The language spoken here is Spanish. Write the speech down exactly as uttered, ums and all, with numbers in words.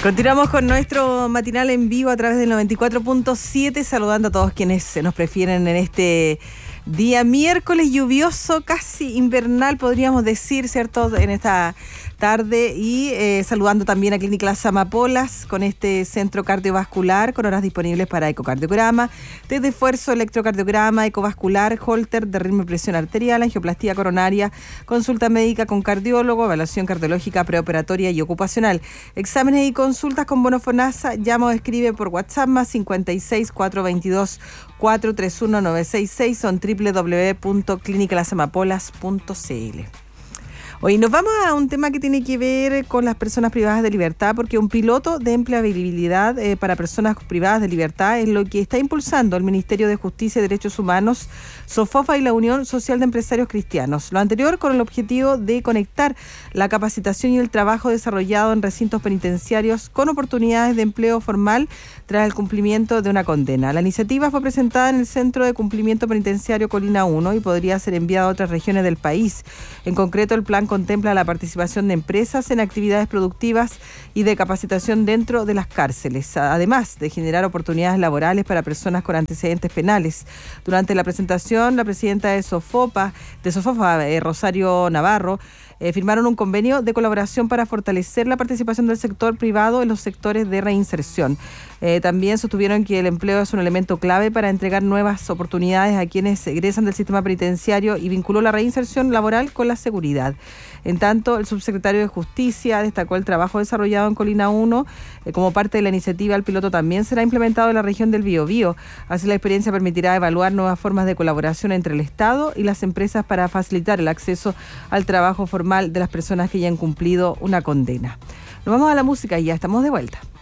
Continuamos con nuestro matinal en vivo a través del noventa y cuatro punto siete, saludando a todos quienes se nos prefieren en este día miércoles lluvioso, casi invernal podríamos decir, ¿cierto?, en esta tarde, y eh, saludando también a Clínica Las Amapolas con este centro cardiovascular con horas disponibles para ecocardiograma, test de esfuerzo, electrocardiograma, ecovascular, holter de ritmo y presión arterial, angioplastía coronaria, consulta médica con cardiólogo, evaluación cardiológica preoperatoria y ocupacional, exámenes y consultas con bono FONASA. Llama o escribe por WhatsApp más cincuenta y seis, cuatrocientos veintidós, cuatrocientos treinta y uno, novecientos sesenta y seis, son doble u doble u doble u punto clínica las amapolas punto c l. Hoy nos vamos a un tema que tiene que ver con las personas privadas de libertad, porque un piloto de empleabilidad eh, para personas privadas de libertad es lo que está impulsando el Ministerio de Justicia y Derechos Humanos, SOFOFA y la Unión Social de Empresarios Cristianos. Lo anterior con el objetivo de conectar la capacitación y el trabajo desarrollado en recintos penitenciarios con oportunidades de empleo formal tras el cumplimiento de una condena. La iniciativa fue presentada en el Centro de Cumplimiento Penitenciario Colina uno y podría ser enviada a otras regiones del país. En concreto, el plan contempla la participación de empresas en actividades productivas y de capacitación dentro de las cárceles, además de generar oportunidades laborales para personas con antecedentes penales. Durante la presentación, la presidenta de SOFOPA, de SOFOFA, eh, Rosario Navarro, Eh, firmaron un convenio de colaboración para fortalecer la participación del sector privado en los sectores de reinserción. Eh, también sostuvieron que el empleo es un elemento clave para entregar nuevas oportunidades a quienes egresan del sistema penitenciario y vinculó la reinserción laboral con la seguridad. En tanto, el subsecretario de Justicia destacó el trabajo desarrollado en Colina uno. Eh, como parte de la iniciativa, el piloto también será implementado en la región del Biobío. Así, la experiencia permitirá evaluar nuevas formas de colaboración entre el Estado y las empresas para facilitar el acceso al trabajo formal de las personas que ya han cumplido una condena. Nos vamos a la música y ya estamos de vuelta.